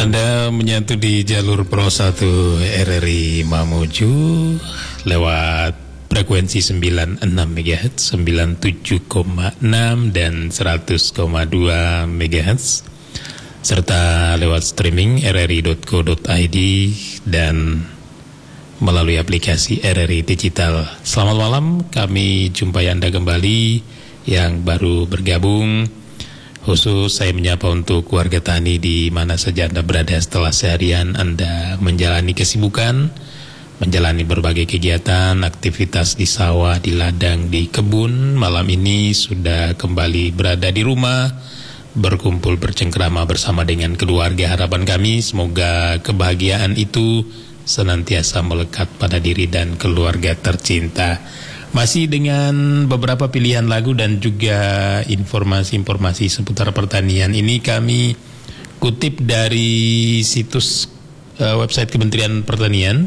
Anda menyatu di jalur Pro 1 RRI Mamuju lewat frekuensi 96 MHz, 97,6 dan 100,2 MHz, serta lewat streaming rri.co.id dan melalui aplikasi RRI Digital. Selamat malam, kami jumpai Anda kembali yang baru bergabung. Khusus saya menyapa untuk warga tani di mana saja Anda berada setelah seharian Anda menjalani kesibukan, menjalani berbagai kegiatan, aktivitas di sawah, di ladang, di kebun. Malam ini sudah kembali berada di rumah, berkumpul bercengkrama bersama dengan keluarga. Harapan kami semoga kebahagiaan itu senantiasa melekat pada diri dan keluarga tercinta. Masih dengan beberapa pilihan lagu dan juga informasi-informasi seputar pertanian. Ini kami kutip dari situs website Kementerian Pertanian,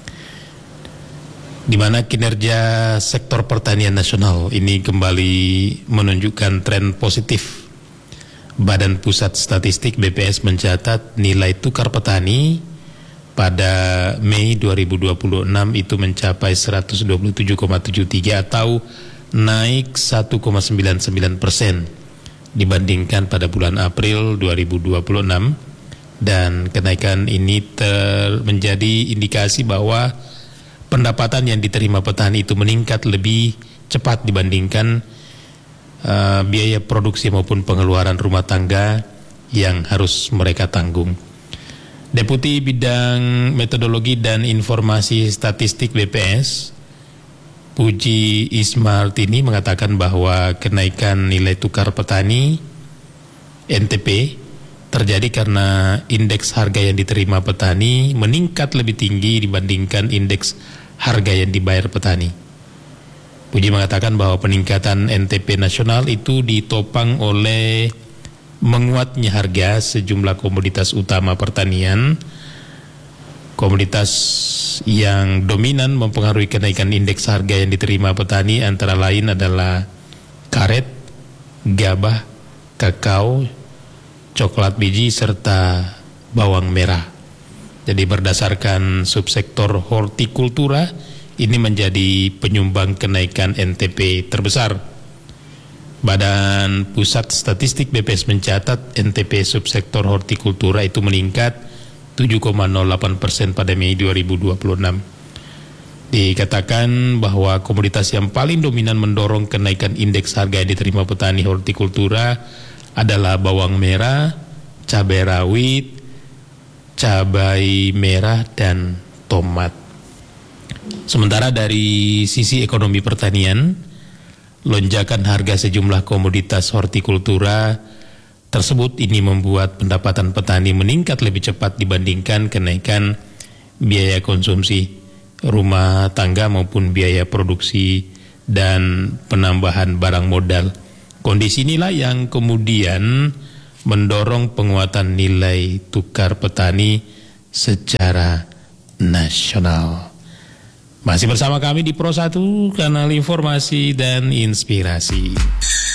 di mana kinerja sektor pertanian nasional ini kembali menunjukkan tren positif. Badan Pusat Statistik BPS mencatat nilai tukar petani pada Mei 2026 itu mencapai 127,73 atau naik 1,99% dibandingkan pada bulan April 2026, dan kenaikan ini menjadi indikasi bahwa pendapatan yang diterima petani itu meningkat lebih cepat dibandingkan biaya produksi maupun pengeluaran rumah tangga yang harus mereka tanggung. Deputi Bidang Metodologi dan Informasi Statistik BPS, Puji Ismartini, mengatakan bahwa kenaikan nilai tukar petani NTP terjadi karena indeks harga yang diterima petani meningkat lebih tinggi dibandingkan indeks harga yang dibayar petani. Puji mengatakan bahwa peningkatan NTP nasional itu ditopang oleh menguatnya harga sejumlah komoditas utama pertanian. Komoditas yang dominan mempengaruhi kenaikan indeks harga yang diterima petani antara lain adalah karet, gabah, kakao, coklat biji, serta bawang merah. Jadi berdasarkan subsektor hortikultura, ini menjadi penyumbang kenaikan NTP terbesar. Badan Pusat Statistik BPS mencatat NTP subsektor hortikultura itu meningkat 7,08% pada Mei 2026. Dikatakan bahwa komoditas yang paling dominan mendorong kenaikan indeks harga yang diterima petani hortikultura adalah bawang merah, cabai rawit, cabai merah, dan tomat. Sementara dari sisi ekonomi pertanian, lonjakan harga sejumlah komoditas hortikultura tersebut ini membuat pendapatan petani meningkat lebih cepat dibandingkan kenaikan biaya konsumsi rumah tangga maupun biaya produksi dan penambahan barang modal. Kondisi inilah yang kemudian mendorong penguatan nilai tukar petani secara nasional. Masih bersama kami di Pro 1, kanal informasi dan inspirasi.